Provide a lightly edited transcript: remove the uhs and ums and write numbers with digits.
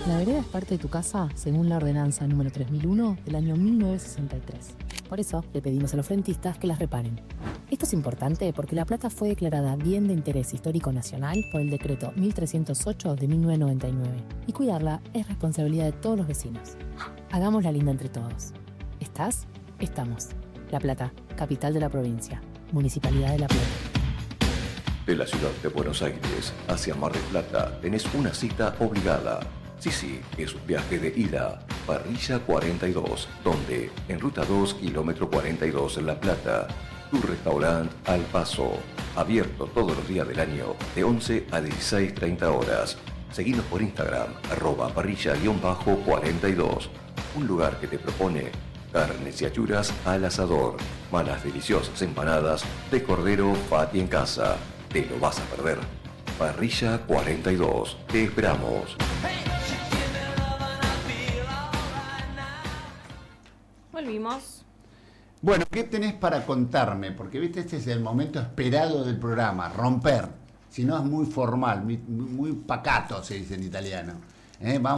La vereda es parte de tu casa según la ordenanza número 3001 del año 1963. Por eso le pedimos a los frentistas que las reparen. Esto es importante porque La Plata fue declarada Bien de Interés Histórico Nacional por el decreto 1308 de 1999 y cuidarla es responsabilidad de todos los vecinos. Hagámosla linda entre todos. ¿Estás? Estamos. La Plata, capital de la provincia. Municipalidad de La Plata. De la ciudad de Buenos Aires hacia Mar del Plata tenés una cita obligada. Sí, es un viaje de ida. Parrilla 42, donde en Ruta 2, kilómetro 42 en La Plata, tu restaurante Al Paso, abierto todos los días del año de 11 a 16:30 horas. Seguinos por Instagram, @parrilla_42, un lugar que te propone carnes y achuras al asador, malas deliciosas empanadas de cordero Fati en casa. Te lo vas a perder. Parrilla 42, te esperamos. Volvimos. Bueno, ¿qué tenés para contarme? Porque, viste, este es el momento esperado del programa, romper. Si no, es muy formal, muy pacato, se dice en italiano. Vamos